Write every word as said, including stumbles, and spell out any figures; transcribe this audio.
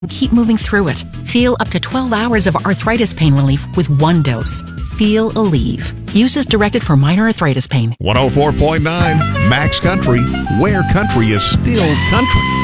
Keep moving through it. Feel up to twelve hours of arthritis pain relief with one dose. Feel Aleve. Use as directed for minor arthritis pain. one oh four point nine Max Country, where country is still country.